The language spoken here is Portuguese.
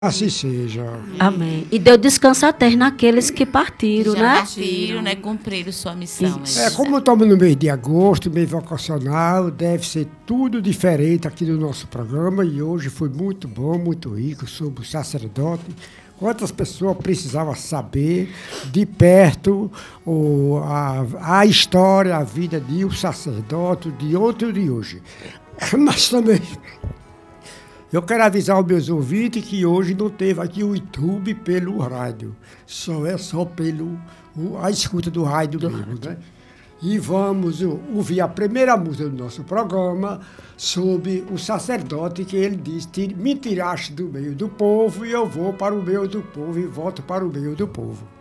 Assim seja. Amém. E deu descanso eterno àqueles que partiram, Já né? partiram, né? Cumpriram sua missão. Isso. Como estamos no mês de agosto, mês vocacional, deve ser tudo diferente aqui no nosso programa e hoje foi muito bom, muito rico sobre o sacerdote. Quantas pessoas precisavam saber de perto a história, a vida de um sacerdote, de outro de hoje. Mas também eu quero avisar os meus ouvintes que hoje não teve aqui o YouTube pelo rádio. Só pelo a escuta do rádio mesmo, né? E vamos ouvir a primeira música do nosso programa sobre o sacerdote que ele diz: me tiraste do meio do povo e eu vou para o meio do povo e volto para o meio do povo.